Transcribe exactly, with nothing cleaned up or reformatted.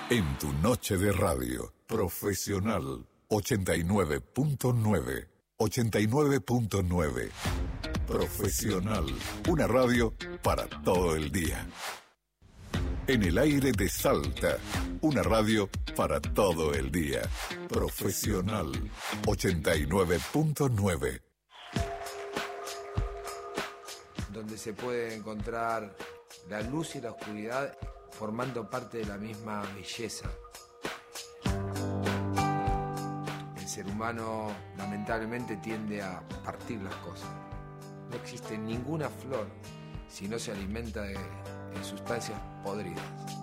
En tu noche de radio, Profesional ochenta y nueve punto nueve. ochenta y nueve punto nueve. Profesional, una radio para todo el día. En el aire de Salta, una radio para todo el día. Profesional ochenta y nueve punto nueve. Donde se puede encontrar la luz y la oscuridad formando parte de la misma belleza. El ser humano lamentablemente tiende a partir las cosas. No existe ninguna flor si no se alimenta de, de sustancias podridas.